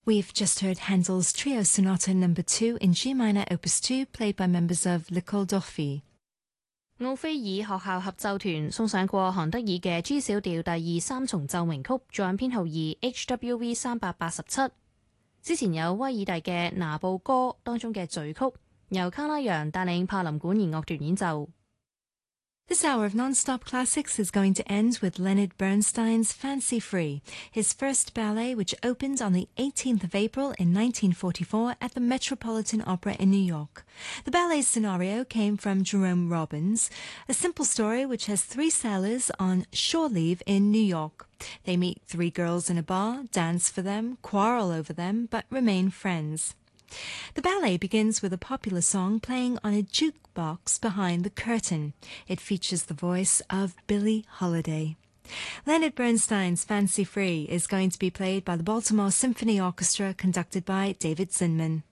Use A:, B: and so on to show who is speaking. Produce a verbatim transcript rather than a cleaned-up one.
A: We've just heard Handel's Trio Sonata Number Two in G minor, Opus Two, played by members of L'École d'Orphée.
B: 奧菲爾學校合奏團送上過韓德爾嘅 G 小調第二三重奏鳴曲，作品編號二 H W V 三百八十七。之前有威爾第嘅拿布歌當中嘅序曲，由卡拉揚帶領柏林管弦樂團演奏。
A: This hour of non-stop classics is going to end with Leonard Bernstein's Fancy Free, his first ballet, which opened on the eighteenth of April in nineteen forty-four at the Metropolitan Opera in New York. The ballet's scenario came from Jerome Robbins, a simple story which has three sailors on shore leave in New York. They meet three girls in a bar, dance for them, quarrel over them, but remain friends. The ballet begins with a popular song playing on a jukebox behind the curtain. It features the voice of Billie Holiday. Leonard Bernstein's Fancy Free is going to be played by the Baltimore Symphony Orchestra, conducted by David Zinman.